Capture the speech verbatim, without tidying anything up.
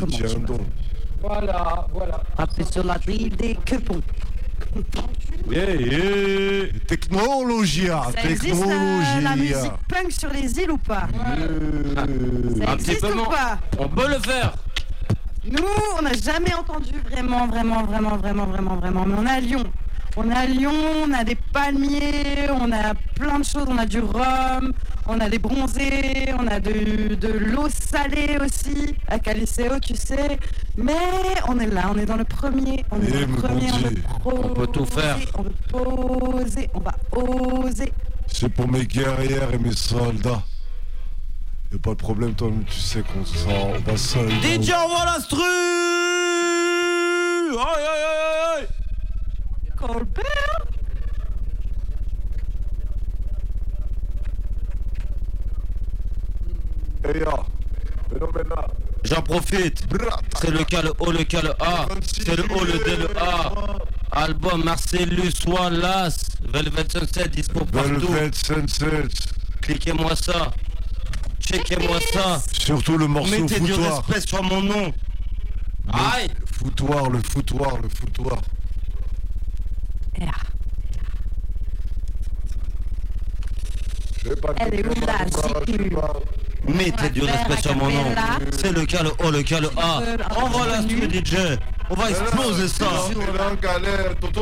comment tiens tu vas? donc. Voilà, voilà. Rappelez sur la grille des quepons. Yeah, yeah. Technologie, Ça existe euh, la technologie. musique punk sur les îles ou pas? Euh, Ça Un petit existe peu ou moins. pas? On peut le faire. Nous, on n'a jamais entendu vraiment, vraiment, vraiment, vraiment, vraiment, vraiment. Mais on est à Lyon. On est à Lyon, on a des palmiers, on a plein de choses. On a du rhum, on a des bronzés, on a de, de l'eau salée aussi, à Caliceo, tu sais. Mais on est là, on est dans le premier. On est Eh, dans le mais premier, bon on Dieu. veut On peut tout faire. poser, On veut poser, on va oser. C'est pour mes guerrières et mes soldats. Y'a pas de problème, toi, tu sais qu'on s'en on va seul. D J, envoie l'instru. Aïe, aïe, aïe, aïe. Colbert. Eh ya, phénoménal. J'en profite. C'est le K, le O, le K, le A. C'est le O, le D, le A. Album Marcellus Wallace. Velvet Sunset, dispo partout. Velvet Sunset. Cliquez-moi ça. Checkez-moi ça. Surtout le morceau Mettez du foutoir. respect sur mon nom. Aïe. Foutoir, le foutoir, le foutoir. Elle est où la sécu? Mettez du respect sur mon nom. C'est le K, le O, le K, le A. Envoie l'instru D J. On va exploser ça. On est en galère, Toto.